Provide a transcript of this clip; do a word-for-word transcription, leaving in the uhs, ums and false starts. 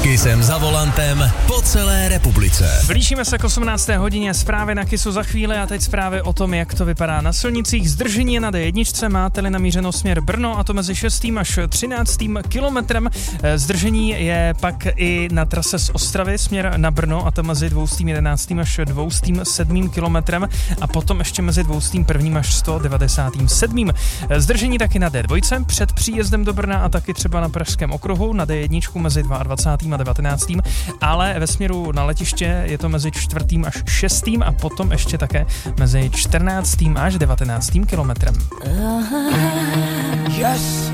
Kissem za volantem po celé republice. Blížíme se k osmnácté hodině, zprávy na Kissu za chvíli a teď zprávy o tom, jak to vypadá na silnicích. Zdržení na dé jedna, máte-li namířeno směr Brno, a to mezi šestým až třináctým kilometrem. Zdržení je pak i na trase z Ostravy směr na Brno, a to mezi dvoustým jedenáctým až dvoustým sedmým kilometrem a potom ještě mezi dvoustým prvním až sto devadesátým sedmým. Zdržení taky na dé dva před příjezdem do Brna a taky třeba na Pražském okruhu na dé jedna mezi dvacátým druhým a devatenáctým ale ve směru na letiště je to mezi čtvrtým až šestým a potom ještě také mezi čtrnáctým až devatenáctým kilometrem. Yes.